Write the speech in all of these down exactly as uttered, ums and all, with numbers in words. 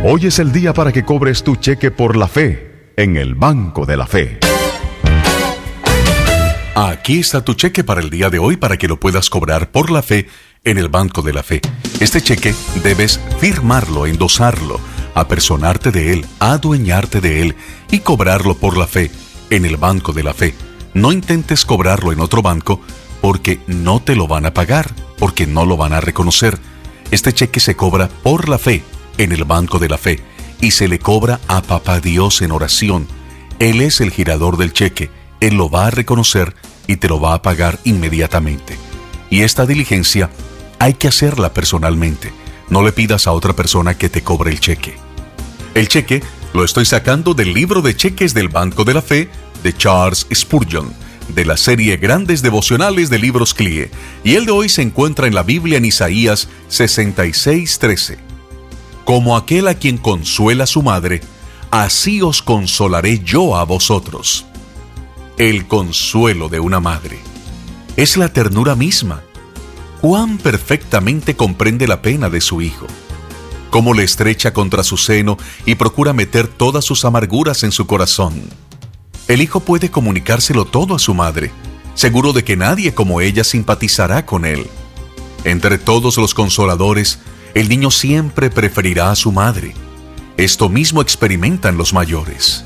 Hoy es el día para que cobres tu cheque por la fe en el Banco de la Fe. Aquí está tu cheque para el día de hoy para que lo puedas cobrar por la fe en el Banco de la Fe. Este cheque debes firmarlo, endosarlo, apersonarte de él, adueñarte de él y cobrarlo por la fe en el Banco de la Fe. No intentes cobrarlo en otro banco porque no te lo van a pagar, porque no lo van a reconocer. Este cheque se cobra por la fe en el Banco de la Fe y se le cobra a Papá Dios en oración. Él es el girador del cheque. Él lo va a reconocer y te lo va a pagar inmediatamente. Y esta diligencia hay que hacerla personalmente. No le pidas a otra persona que te cobre el cheque. El cheque lo estoy sacando del libro de cheques del Banco de la Fe de Charles Spurgeon, de la serie Grandes Devocionales de Libros C L I E. Y el de hoy se encuentra en la Biblia en Isaías sesenta y seis, trece. Como aquel a quien consuela su madre, así os consolaré yo a vosotros. El consuelo de una madre es la ternura misma. Cuán perfectamente comprende la pena de su hijo, cómo le estrecha contra su seno y procura meter todas sus amarguras en su corazón. El hijo puede comunicárselo todo a su madre, seguro de que nadie como ella simpatizará con él. Entre todos los consoladores, el niño siempre preferirá a su madre. Esto mismo experimentan los mayores.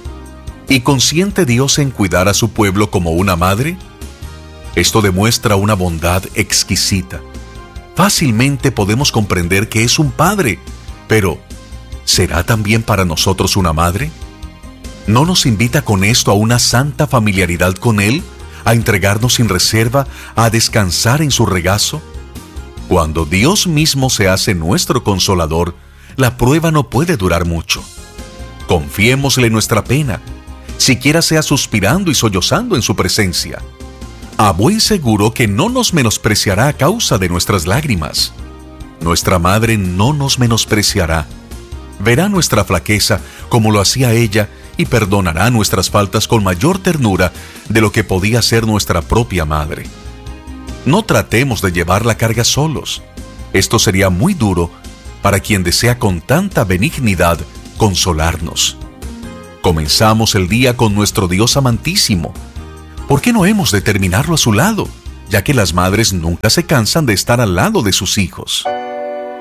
¿Y consiente Dios en cuidar a su pueblo como una madre? Esto demuestra una bondad exquisita. Fácilmente podemos comprender que es un padre, pero ¿será también para nosotros una madre? ¿No nos invita con esto a una santa familiaridad con Él, a entregarnos sin reserva, a descansar en su regazo? Cuando Dios mismo se hace nuestro consolador, la prueba no puede durar mucho. Confiémosle nuestra pena, siquiera sea suspirando y sollozando en su presencia. A buen seguro que no nos menospreciará a causa de nuestras lágrimas. Nuestra madre no nos menospreciará. Verá nuestra flaqueza como lo hacía ella y perdonará nuestras faltas con mayor ternura de lo que podía ser nuestra propia madre. No tratemos de llevar la carga solos. Esto sería muy duro para quien desea con tanta benignidad consolarnos. Comenzamos el día con nuestro Dios amantísimo. ¿Por qué no hemos de terminarlo a su lado, ya que las madres nunca se cansan de estar al lado de sus hijos?